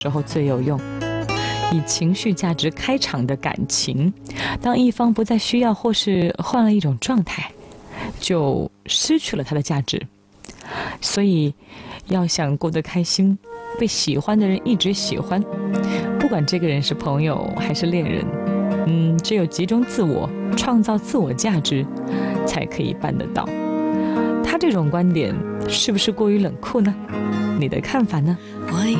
时候最有用。以情绪价值开场的感情，当一方不再需要或是换了一种状态，就失去了它的价值。所以要想过得开心，被喜欢的人一直喜欢，不管这个人是朋友还是恋人，只有集中自我，创造自我价值，才可以办得到。他这种观点是不是过于冷酷呢？你的看法呢？